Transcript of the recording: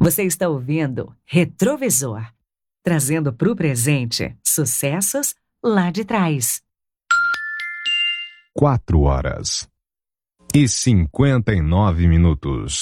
Você está ouvindo Retrovisor, trazendo para o presente sucessos lá de trás. 4 horas e 59 minutos.